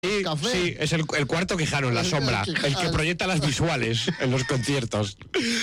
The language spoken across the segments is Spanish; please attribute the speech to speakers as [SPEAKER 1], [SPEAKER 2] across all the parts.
[SPEAKER 1] café.
[SPEAKER 2] Sí, es el cuarto Quijano en la sombra, el que proyecta las visuales en los conciertos.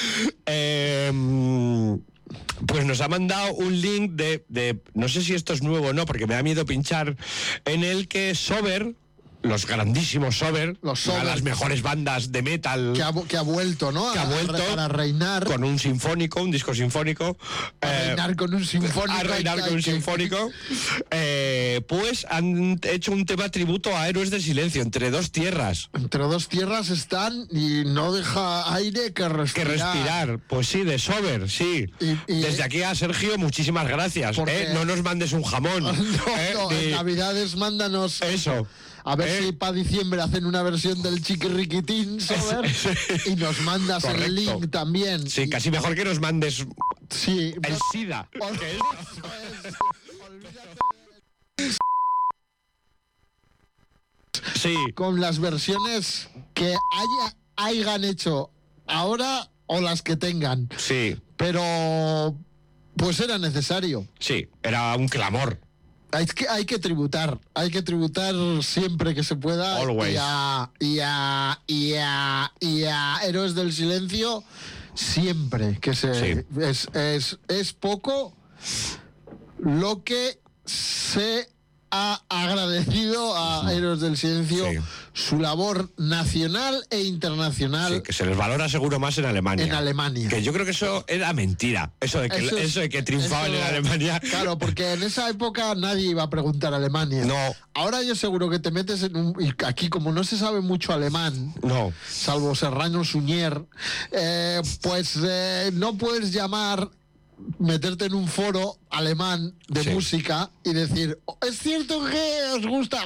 [SPEAKER 2] Pues nos ha mandado un link de no sé si esto es nuevo o no, porque me da miedo pinchar, en el que Sober, los grandísimos Sober, una de las mejores bandas de metal
[SPEAKER 1] que ha vuelto, ¿no?
[SPEAKER 2] Que ha vuelto
[SPEAKER 1] para reinar
[SPEAKER 2] con un sinfónico, un disco sinfónico.
[SPEAKER 1] A reinar con un sinfónico.
[SPEAKER 2] A reinar con un sinfónico. Pues han hecho un tema tributo a Héroes del Silencio, Entre Dos Tierras.
[SPEAKER 1] Entre Dos Tierras están y no deja aire que respirar.
[SPEAKER 2] Pues sí, de Sober, sí. Y desde aquí a Sergio, muchísimas gracias. No nos mandes un jamón.
[SPEAKER 1] No, en Navidades mándanos.
[SPEAKER 2] Eso.
[SPEAKER 1] A ver si para diciembre hacen una versión del Chiquirriquitín, Sober, y nos mandas el link también.
[SPEAKER 2] Sí, casi mejor que nos mandes el SIDA. Sí.
[SPEAKER 1] Con las versiones que hayan hecho ahora o las que tengan.
[SPEAKER 2] Sí.
[SPEAKER 1] Pero pues era necesario.
[SPEAKER 2] Sí, era un clamor.
[SPEAKER 1] Hay que tributar siempre que se pueda.
[SPEAKER 2] Always.
[SPEAKER 1] Y a Héroes del Silencio siempre que se es poco lo que se ha agradecido a Héroes del Silencio su labor nacional e internacional.
[SPEAKER 2] Sí, que se les valora seguro más en Alemania.
[SPEAKER 1] En Alemania.
[SPEAKER 2] Que yo creo que eso era mentira. Eso de que triunfaban en Alemania.
[SPEAKER 1] Claro, porque en esa época nadie iba a preguntar Alemania.
[SPEAKER 2] No.
[SPEAKER 1] Ahora yo seguro que te metes y aquí como no se sabe mucho alemán,
[SPEAKER 2] no,
[SPEAKER 1] salvo Serrano Suñer, no puedes meterte en un foro alemán de música y decir, es cierto que os gusta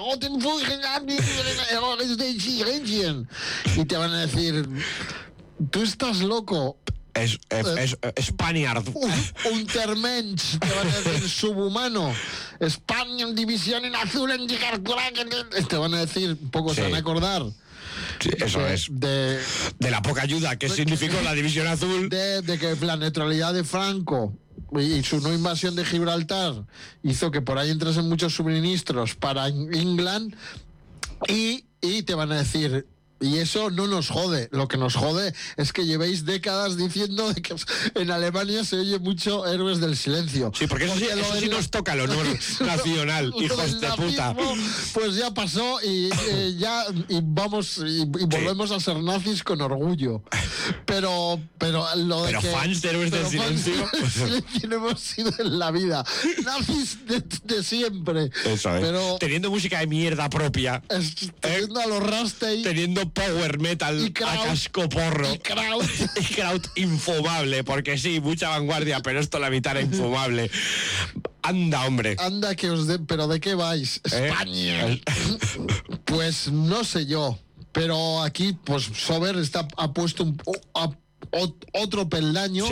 [SPEAKER 1] y te van a decir, tú estás loco.
[SPEAKER 2] Es Spaniard.
[SPEAKER 1] Untermensch, te van a decir subhumano. España en división en azul, en te van a decir, un poco se van a acordar.
[SPEAKER 2] Sí, eso es. De la poca ayuda que significó la División Azul.
[SPEAKER 1] De que la neutralidad de Franco y su no invasión de Gibraltar hizo que por ahí entrasen muchos suministros para England y te van a decir... Y eso no nos jode. Lo que nos jode es que llevéis décadas diciendo de que en Alemania se oye mucho Héroes del Silencio.
[SPEAKER 2] Sí, porque eso sí nos toca el honor nacional, hijos de puta.
[SPEAKER 1] Pues ya pasó y volvemos a ser nazis con orgullo. Pero lo de que...
[SPEAKER 2] fans de Héroes del Silencio.
[SPEAKER 1] No hemos sido en la vida. Nazis de siempre.
[SPEAKER 2] Eso es.
[SPEAKER 1] Pero,
[SPEAKER 2] teniendo música de mierda propia.
[SPEAKER 1] Teniendo a los Rammstein.
[SPEAKER 2] Teniendo power metal a cascoporro
[SPEAKER 1] y
[SPEAKER 2] kraut infumable, porque sí, mucha vanguardia, pero esto la mitad era infumable. Anda, hombre.
[SPEAKER 1] Anda que os den, pero ¿de qué vais? España. Pues no sé yo, pero aquí pues Sober ha puesto otro peldaño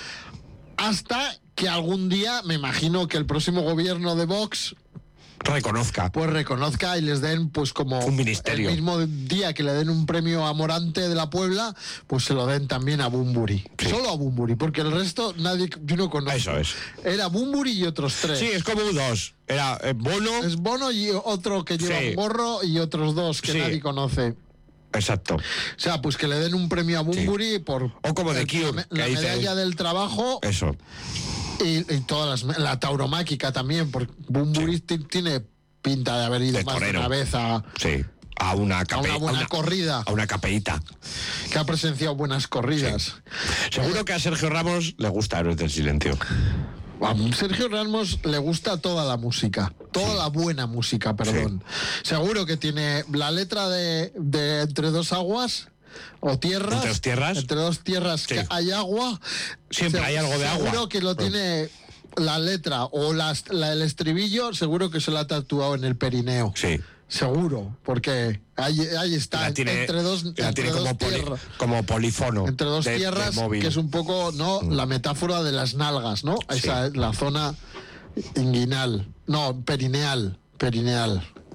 [SPEAKER 1] hasta que algún día, me imagino que el próximo gobierno de Vox reconozca y les den pues como
[SPEAKER 2] un ministerio.
[SPEAKER 1] El mismo día que le den un premio a Morante de la Puebla, pues se lo den también a Bunbury. Solo a Bunbury, porque el resto yo no conozco.
[SPEAKER 2] Eso es.
[SPEAKER 1] Era Bunbury y otros 3.
[SPEAKER 2] Sí, es como U2. Era Bono.
[SPEAKER 1] Es Bono y otro que lleva un gorro y otros 2 que nadie conoce.
[SPEAKER 2] Exacto.
[SPEAKER 1] O sea, pues que le den un premio a Bunbury por...
[SPEAKER 2] O como de Cure.
[SPEAKER 1] La medalla del trabajo.
[SPEAKER 2] Eso.
[SPEAKER 1] Y todas la tauromáquica también, porque Bunbury tiene pinta de haber ido más de una vez a una buena corrida.
[SPEAKER 2] A una capeíta.
[SPEAKER 1] Que ha presenciado buenas corridas.
[SPEAKER 2] Seguro que a Sergio Ramos le gusta Héroes del Silencio.
[SPEAKER 1] A Sergio Ramos le gusta toda la música, toda la buena música, perdón. Seguro que tiene la letra de Entre Dos Aguas... o tierras, entre dos tierras que hay agua,
[SPEAKER 2] siempre hay algo de agua.
[SPEAKER 1] Seguro que lo tiene la letra o el estribillo, seguro que se lo ha tatuado en el perineo.
[SPEAKER 2] Sí.
[SPEAKER 1] Seguro, porque ahí está, entre dos tierras,
[SPEAKER 2] como polífono.
[SPEAKER 1] Entre dos tierras, que es un poco la metáfora de las nalgas, ¿no? Esa es la zona inguinal, perineal.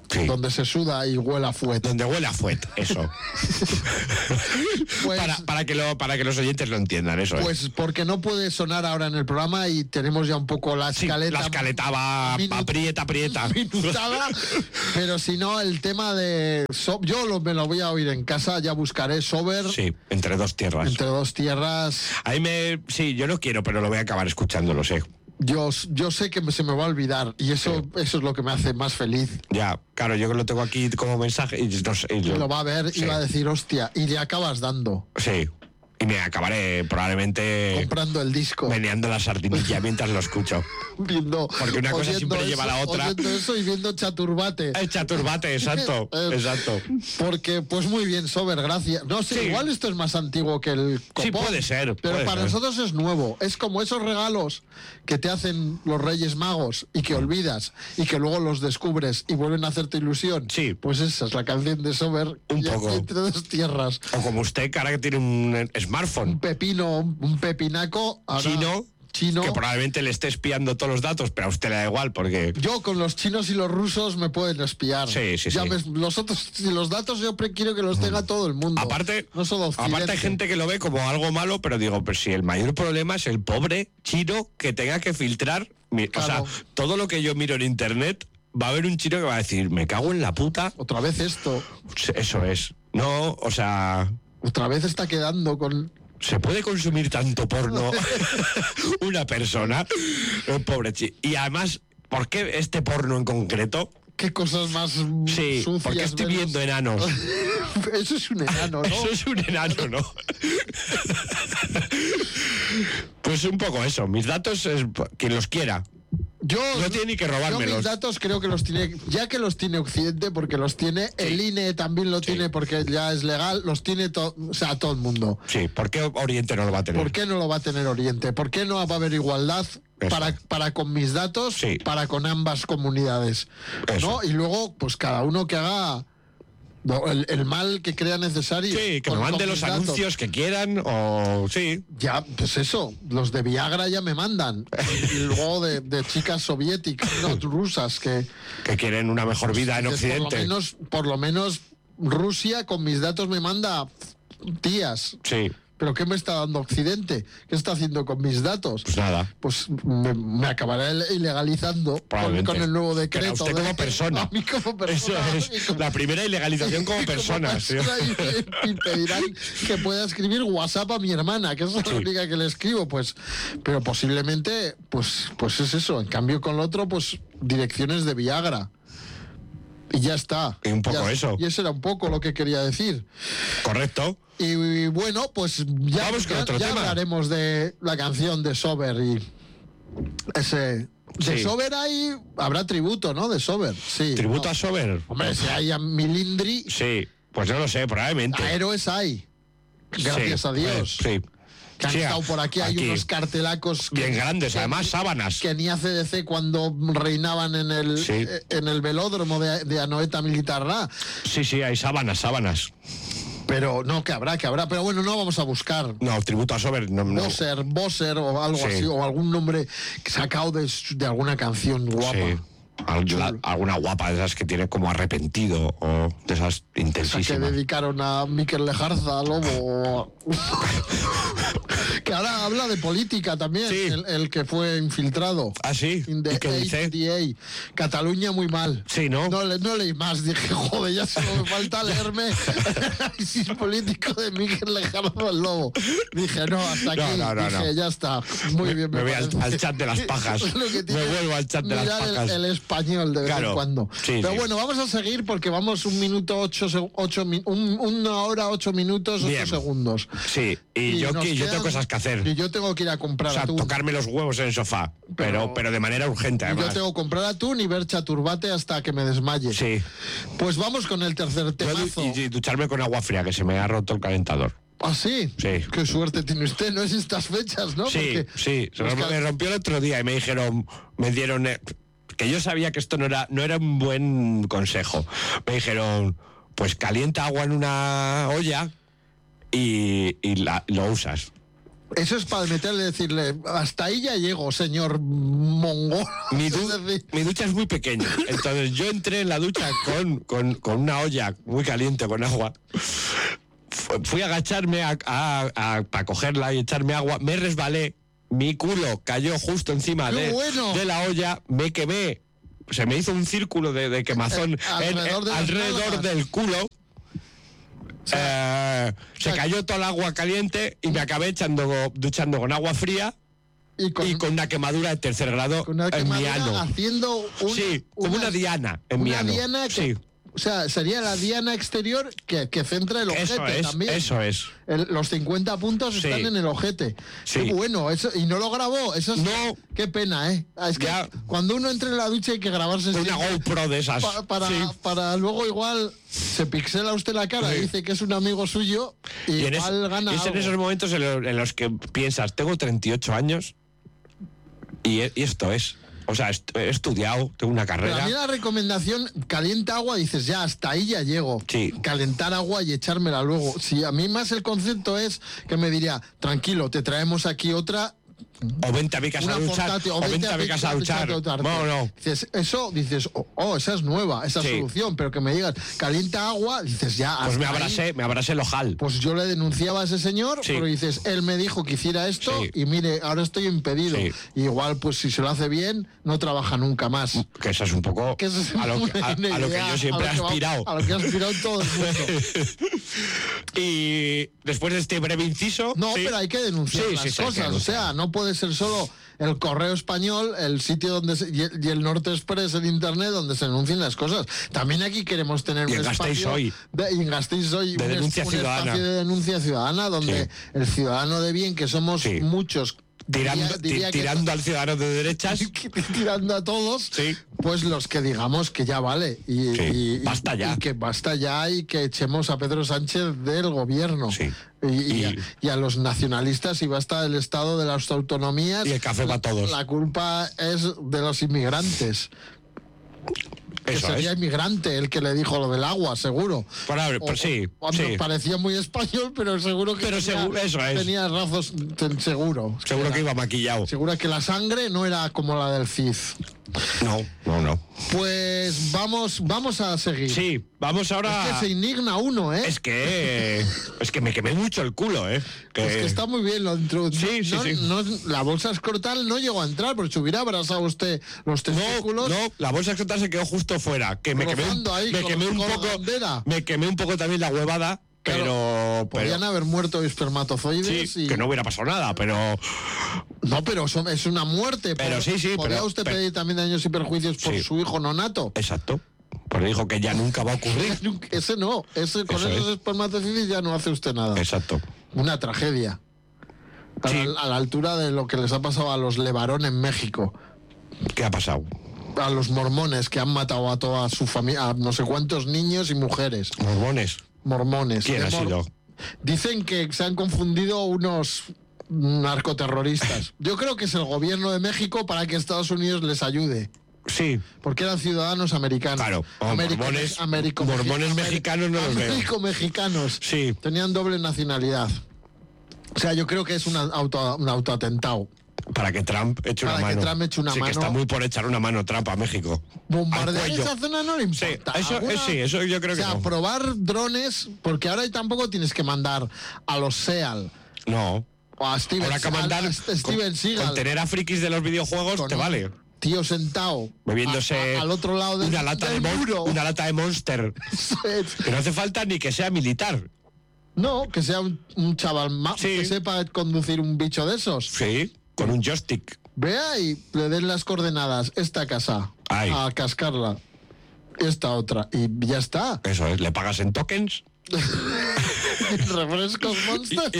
[SPEAKER 2] Sí.
[SPEAKER 1] Donde se suda y huele a fuet.
[SPEAKER 2] Donde huele a fuet, eso.
[SPEAKER 1] Pues,
[SPEAKER 2] para que los oyentes lo entiendan, eso.
[SPEAKER 1] Pues porque no puede sonar ahora en el programa y tenemos ya un poco la escaleta.
[SPEAKER 2] La escaleta va aprieta.
[SPEAKER 1] Minutada, pero si no, el tema de... me lo voy a oír en casa, ya buscaré Sober.
[SPEAKER 2] Sí, Entre dos tierras.
[SPEAKER 1] Entre dos tierras.
[SPEAKER 2] Sí, yo no quiero, pero lo voy a acabar escuchando, lo sé.
[SPEAKER 1] Yo sé que se me va a olvidar y eso es lo que me hace más feliz.
[SPEAKER 2] Ya, claro, yo lo tengo aquí como mensaje y no sé.
[SPEAKER 1] Lo va a ver y va a decir, hostia, y le acabas dando.
[SPEAKER 2] Sí. Y me acabaré probablemente
[SPEAKER 1] comprando el disco,
[SPEAKER 2] meneando la sardinilla mientras lo escucho. Porque una cosa siempre lleva a la otra.
[SPEAKER 1] Oyendo eso y viendo Chaturbate.
[SPEAKER 2] El Chaturbate, exacto. Exacto.
[SPEAKER 1] Porque, pues muy bien, Sober, gracias. No sé, igual esto es más antiguo que el Copón.
[SPEAKER 2] Sí, puede ser.
[SPEAKER 1] Pero para nosotros es nuevo. Es como esos regalos que te hacen los Reyes Magos y que olvidas y que luego los descubres y vuelven a hacerte ilusión.
[SPEAKER 2] Sí.
[SPEAKER 1] Pues esa es la canción de Sober.
[SPEAKER 2] Un poco.
[SPEAKER 1] Entre dos tierras.
[SPEAKER 2] O como usted, que ahora que tiene un smartphone.
[SPEAKER 1] Un pepino, un pepinaco. Chino,
[SPEAKER 2] que probablemente le esté espiando todos los datos, pero a usted le da igual porque...
[SPEAKER 1] Yo con los chinos y los rusos me pueden espiar.
[SPEAKER 2] Sí.
[SPEAKER 1] Los datos yo quiero que los tenga todo el mundo.
[SPEAKER 2] Aparte,
[SPEAKER 1] no solo Occidente.
[SPEAKER 2] Aparte hay gente que lo ve como algo malo, pero digo, pues si el mayor problema es el pobre chino que tenga que filtrar... Claro. O sea, todo lo que yo miro en internet, va a haber un chino que va a decir, me cago en la puta.
[SPEAKER 1] Otra vez esto.
[SPEAKER 2] Eso es. No, o sea...
[SPEAKER 1] Otra vez está quedando con...
[SPEAKER 2] ¿Se puede consumir tanto porno una persona? Pobre chico. Y además, ¿por qué este porno en concreto?
[SPEAKER 1] ¿Qué cosas más sucias?
[SPEAKER 2] Porque estoy viendo enanos.
[SPEAKER 1] Eso es un enano, ¿no?
[SPEAKER 2] Eso es un enano, ¿no? Pues un poco eso. Mis datos, es quien los quiera. No tiene ni que robármelos.
[SPEAKER 1] Mis datos creo que los tiene, ya que los tiene Occidente, porque los tiene, el INE también lo tiene porque ya es legal, los tiene todo el mundo.
[SPEAKER 2] Sí, ¿por qué Oriente no lo va a tener?
[SPEAKER 1] ¿Por qué no lo va a tener Oriente? ¿Por qué no va a haber igualdad para con mis datos, para con ambas comunidades? ¿No? Y luego, pues cada uno que haga el mal que crea necesario.
[SPEAKER 2] Sí, que me mande los anuncios que quieran o... Sí.
[SPEAKER 1] Ya, pues eso, los de Viagra ya me mandan. Y luego de chicas soviéticas, rusas, que
[SPEAKER 2] quieren una mejor vida en Occidente.
[SPEAKER 1] Por lo menos Rusia con mis datos me manda tías.
[SPEAKER 2] Sí.
[SPEAKER 1] ¿Pero qué me está dando Occidente? ¿Qué está haciendo con mis datos?
[SPEAKER 2] Pues nada.
[SPEAKER 1] Pues me acabaré ilegalizando con el nuevo decreto.
[SPEAKER 2] Pero usted como persona.
[SPEAKER 1] A mí como persona.
[SPEAKER 2] Eso es la primera ilegalización como persona.
[SPEAKER 1] Y pedirán que pueda escribir WhatsApp a mi hermana, que es la única que le escribo. Pero posiblemente, pues es eso. En cambio con el otro, pues direcciones de Viagra. Y ya está.
[SPEAKER 2] Y un poco eso.
[SPEAKER 1] Y eso era un poco lo que quería decir.
[SPEAKER 2] Correcto.
[SPEAKER 1] Y bueno, pues ya hablaremos de la canción de Sober y ese... De Sober habrá tributo, ¿no? De Sober, sí.
[SPEAKER 2] ¿Tributo a Sober?
[SPEAKER 1] Hombre, si hay a Milindri...
[SPEAKER 2] Sí, pues no lo sé, probablemente.
[SPEAKER 1] A héroes hay. Gracias a Dios.
[SPEAKER 2] Sí.
[SPEAKER 1] Que han estado por aquí, hay unos cartelacos
[SPEAKER 2] bien grandes, además sábanas
[SPEAKER 1] que ni ACDC cuando reinaban en el velódromo de Anoeta Militar.
[SPEAKER 2] Sí, hay sábanas.
[SPEAKER 1] Pero no, que habrá, pero bueno, no vamos a buscar.
[SPEAKER 2] No, tributo a Sober, no.
[SPEAKER 1] Bosser o algo así, o algún nombre sacado de alguna canción guapa.
[SPEAKER 2] Sí. Alguna guapa de esas que tiene como arrepentido o de esas intensísimas.
[SPEAKER 1] Esa que dedicaron a Mikel Lejarza, Lobo. Que ahora habla de política también, el que fue infiltrado.
[SPEAKER 2] Ah, sí.
[SPEAKER 1] ¿Y qué dice? Cataluña muy mal.
[SPEAKER 2] Sí, ¿no?
[SPEAKER 1] No leí más, dije, joder, ya solo me falta leerme el análisis político de Mikel Lejarza el Lobo. Dije, no, hasta aquí. Dije, ya está. Muy bien.
[SPEAKER 2] Me voy al chat de las pajas. Me vuelvo al chat de las pajas.
[SPEAKER 1] El español de vez en cuando. Pero bueno, vamos a seguir porque vamos 1 minuto 1 hora 8 minutos 8 segundos.
[SPEAKER 2] Sí, y yo tengo cosas que hacer.
[SPEAKER 1] Y yo tengo que ir a comprar atún.
[SPEAKER 2] Tocarme los huevos en el sofá, pero de manera urgente, además.
[SPEAKER 1] Yo tengo que comprar atún y ver Chaturbate hasta que me desmaye.
[SPEAKER 2] Sí.
[SPEAKER 1] Pues vamos con el tercer temazo.
[SPEAKER 2] Y ducharme con agua fría, que se me ha roto el calentador.
[SPEAKER 1] ¿Ah, sí?
[SPEAKER 2] Sí.
[SPEAKER 1] Qué suerte tiene usted, no es estas fechas, ¿no?
[SPEAKER 2] Sí, sí. Me rompió el otro día y me dieron... que yo sabía que esto no era un buen consejo. Me dijeron, pues calienta agua en una olla y lo usas.
[SPEAKER 1] Eso es para meterle y decirle, hasta ahí ya llego, señor mongol.
[SPEAKER 2] Mi ducha es muy pequeña. Entonces yo entré en la ducha con una olla muy caliente con agua. Fui a agacharme para cogerla y echarme agua. Me resbalé. Mi culo cayó justo encima de la olla. Me quemé. Se me hizo un círculo de quemazón alrededor del culo. Se cayó todo el agua caliente y me acabé duchando con agua fría y con una quemadura de tercer grado en mi ano.
[SPEAKER 1] Haciendo
[SPEAKER 2] como una diana en mi ano.
[SPEAKER 1] O sea, sería la diana exterior que centra el ojete también.
[SPEAKER 2] Eso es.
[SPEAKER 1] Los 50 puntos están en el ojete.
[SPEAKER 2] Sí.
[SPEAKER 1] Qué bueno, eso, y no lo grabó. Eso es,
[SPEAKER 2] no.
[SPEAKER 1] Qué pena, ¿eh? Es que cuando uno entra en la ducha hay que grabarse
[SPEAKER 2] una GoPro de esas.
[SPEAKER 1] Para luego igual se pixela usted la cara y dice que es un amigo suyo y igual gana algo.
[SPEAKER 2] Es en esos momentos en los que piensas, tengo 38 años y esto es... O sea, he estudiado, tengo una carrera.
[SPEAKER 1] Pero a mí la recomendación, calienta agua, dices, ya, hasta ahí ya llego.
[SPEAKER 2] Sí.
[SPEAKER 1] Calentar agua y echármela luego. Si a mí más el concepto es que me diría, tranquilo, te traemos aquí otra...
[SPEAKER 2] O vente a mi casa a duchar. O vente a mi casa a duchar. No.
[SPEAKER 1] Dices, esa es nueva, esa solución. Pero que me digas, calienta agua, dices, ya.
[SPEAKER 2] Pues me abrasé el ojal.
[SPEAKER 1] Pues yo le denunciaba a ese señor, pero dices, él me dijo que hiciera esto y mire, ahora estoy impedido. Igual, pues si se lo hace bien, no trabaja nunca más.
[SPEAKER 2] Que eso es un poco a lo que yo siempre he aspirado.
[SPEAKER 1] A lo que ha aspirado todo el mundo.
[SPEAKER 2] Y después de este breve inciso...
[SPEAKER 1] No, pero hay que denunciar las cosas. O sea, no puede ser solo el Correo Español, el sitio donde y el Norte Express en Internet donde se denuncian las cosas. También aquí queremos tener un espacio
[SPEAKER 2] y
[SPEAKER 1] en Gasteiz Hoy
[SPEAKER 2] de denuncia ciudadana.
[SPEAKER 1] Espacio de denuncia ciudadana donde el ciudadano de bien, que somos muchos,
[SPEAKER 2] tirando al ciudadano de derechas,
[SPEAKER 1] tirando a todos, pues los que digamos que ya vale y
[SPEAKER 2] basta ya,
[SPEAKER 1] y que basta ya y que echemos a Pedro Sánchez del gobierno y a los nacionalistas y basta del Estado, de las autonomías
[SPEAKER 2] y el café para todos.
[SPEAKER 1] La culpa es de los inmigrantes. Que sería inmigrante el que le dijo lo del agua, seguro. Parecía muy español, pero seguro que tenía razos, seguro.
[SPEAKER 2] Seguro que iba maquillado.
[SPEAKER 1] Seguro que la sangre no era como la del CID.
[SPEAKER 2] No.
[SPEAKER 1] Pues vamos a seguir.
[SPEAKER 2] Sí, vamos ahora...
[SPEAKER 1] Es que se indigna uno, ¿eh?
[SPEAKER 2] Es que me quemé mucho el culo, ¿eh?
[SPEAKER 1] Es que está muy bien lo
[SPEAKER 2] Sí.
[SPEAKER 1] La bolsa escrotal no llegó a entrar, porque si hubiera abrazado usted los testículos...
[SPEAKER 2] No, la bolsa escrotal se quedó justo fuera. Que me quemé un poco también la huevada. Pero
[SPEAKER 1] podrían haber muerto espermatozoides
[SPEAKER 2] que no hubiera pasado nada, pero...
[SPEAKER 1] No, pero es una muerte.
[SPEAKER 2] Pero
[SPEAKER 1] ¿Podría usted pedir también daños y perjuicios por su hijo nonato?
[SPEAKER 2] Exacto. Pero dijo que ya nunca va a ocurrir.
[SPEAKER 1] Ese no. Con esos espermatozoides ya no hace usted nada.
[SPEAKER 2] Exacto.
[SPEAKER 1] Una tragedia. A la altura de lo que les ha pasado a los Levarón en México.
[SPEAKER 2] ¿Qué ha pasado?
[SPEAKER 1] A los mormones que han matado a toda su familia, a no sé cuántos niños y mujeres. Mormones.
[SPEAKER 2] ¿Quién ha sido?
[SPEAKER 1] Dicen que se han confundido unos narcoterroristas. Yo creo que es el gobierno de México para que Estados Unidos les ayude.
[SPEAKER 2] Sí.
[SPEAKER 1] Porque eran ciudadanos americanos.
[SPEAKER 2] Claro.
[SPEAKER 1] Mormones
[SPEAKER 2] mexicanos no los veo.
[SPEAKER 1] Américo-mexicanos.
[SPEAKER 2] Sí.
[SPEAKER 1] Tenían doble nacionalidad. O sea, yo creo que es un autoatentado.
[SPEAKER 2] Para que Trump eche una mano.
[SPEAKER 1] Sí,
[SPEAKER 2] que está muy por echar una mano Trump a México.
[SPEAKER 1] Bombardear esa zona no le importa.
[SPEAKER 2] Eso yo creo que no.
[SPEAKER 1] O sea, probar drones, porque ahora tampoco tienes que mandar a los SEAL.
[SPEAKER 2] No.
[SPEAKER 1] O a Steven Seagal.
[SPEAKER 2] Con tener a frikis de los videojuegos te vale.
[SPEAKER 1] Tío sentado
[SPEAKER 2] bebiéndose
[SPEAKER 1] al otro lado del muro.
[SPEAKER 2] Una lata de Monster. Que no hace falta ni que sea militar.
[SPEAKER 1] No, que sea un chaval que sepa conducir un bicho de esos.
[SPEAKER 2] Sí. Con un joystick.
[SPEAKER 1] Vea y le den las coordenadas. Esta casa. A cascarla. Esta otra. Y ya está.
[SPEAKER 2] Eso es. Le pagas en tokens.
[SPEAKER 1] Refrescos Monster.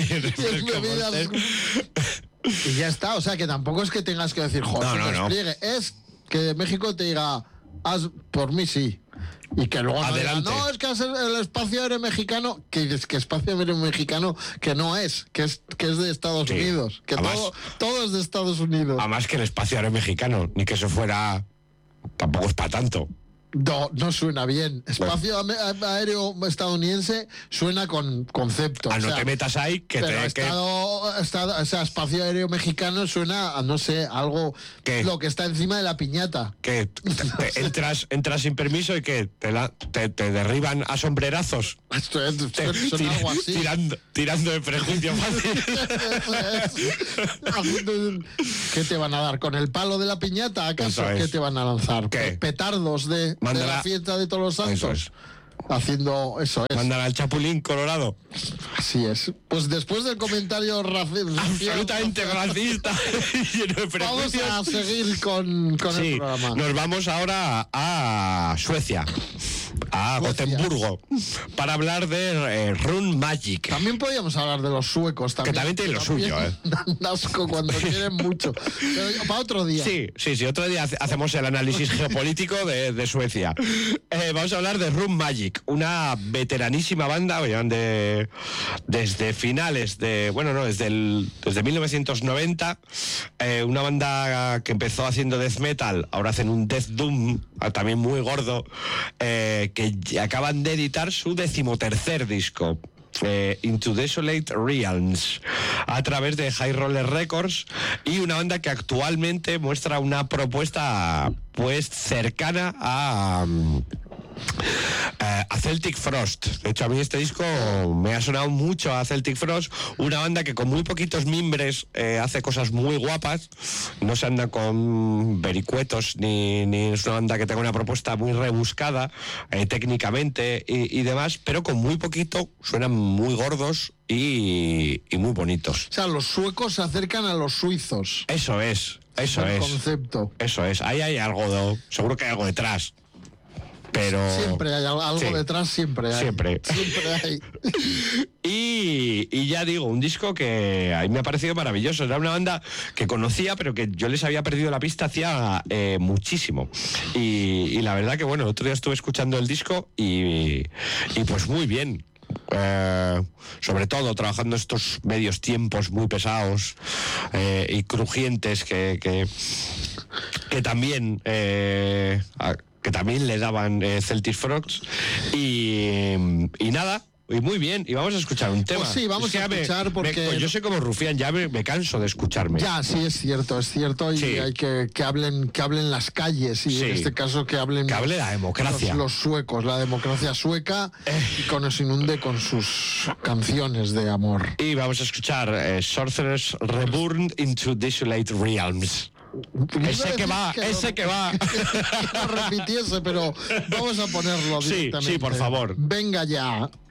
[SPEAKER 1] Y ya está. O sea, que tampoco es que tengas que decir, joder, despliegue. Es que México te diga, por mí sí. Y que luego no, es que es el espacio aéreo mexicano, que espacio aéreo mexicano que no es, que es de Estados Unidos, que además, todo es de Estados Unidos.
[SPEAKER 2] Además que el espacio aéreo mexicano, ni que eso fuera, tampoco es para tanto.
[SPEAKER 1] No suena bien. Espacio aéreo estadounidense suena con concepto.
[SPEAKER 2] No te metas ahí, que
[SPEAKER 1] o sea, espacio aéreo mexicano suena a, no sé, algo lo que está encima de la piñata.
[SPEAKER 2] Que entras sin permiso y que te derriban a sombrerazos.
[SPEAKER 1] Suena algo así.
[SPEAKER 2] Tirando de prejuicio fácil.
[SPEAKER 1] ¿Qué te van a dar? ¿Con el palo de la piñata, acaso? ¿Qué te van a lanzar? ¿Petardos de la fiesta de Todos los Santos? Haciendo eso es.
[SPEAKER 2] Mandan al Chapulín Colorado.
[SPEAKER 1] Así es. Pues después del comentario
[SPEAKER 2] absolutamente racista
[SPEAKER 1] vamos a seguir con el programa.
[SPEAKER 2] Nos vamos ahora a Suecia, a Gotemburgo, para hablar de Rune Magic.
[SPEAKER 1] También podríamos hablar de los suecos también.
[SPEAKER 2] Que también tienen lo suyo,
[SPEAKER 1] Dan asco cuando quieren mucho. Pero para otro día.
[SPEAKER 2] Sí, otro día hacemos el análisis geopolítico de Suecia. Vamos a hablar de Rune Magic, una veteranísima banda, desde finales de, desde 1990, una banda que empezó haciendo death metal, ahora hacen un death doom, también muy gordo, que acaban de editar su 13º disco. Into Desolate Realms, a través de High Roller Records, y una banda que actualmente muestra una propuesta pues cercana a Celtic Frost. De hecho, a mí este disco me ha sonado mucho a Celtic Frost, una banda que con muy poquitos mimbres hace cosas muy guapas, no se anda con vericuetos, ni es una banda que tenga una propuesta muy rebuscada técnicamente y demás, pero con muy poquito suenan muy gordos y muy bonitos.
[SPEAKER 1] O sea, los suecos se acercan a los suizos.
[SPEAKER 2] Eso es.
[SPEAKER 1] Concepto.
[SPEAKER 2] Eso es. Ahí hay algo, seguro que hay algo detrás. Pero
[SPEAKER 1] siempre hay algo detrás, siempre hay.
[SPEAKER 2] Y ya digo, un disco que a mí me ha parecido maravilloso. Era una banda que conocía, pero que yo les había perdido la pista hacía muchísimo. Y la verdad que el otro día estuve escuchando el disco y pues muy bien. Sobre todo trabajando estos medios tiempos muy pesados y crujientes que también que también le daban Celtic Frost y nada. Y muy bien, y vamos a escuchar un tema.
[SPEAKER 1] Pues sí, vamos a escuchar porque...
[SPEAKER 2] yo sé como rufián, ya me canso de escucharme.
[SPEAKER 1] Ya, sí, es cierto, y hay que hablen las calles, y en este caso que hable
[SPEAKER 2] la democracia.
[SPEAKER 1] Los suecos, la democracia sueca, y que nos inunde con sus canciones de amor.
[SPEAKER 2] Y vamos a escuchar Sorcerers Reborn into Desolate Realms. Ese que va.
[SPEAKER 1] Que no repitiese, pero vamos a ponerlo directamente.
[SPEAKER 2] Sí, por favor.
[SPEAKER 1] Venga ya.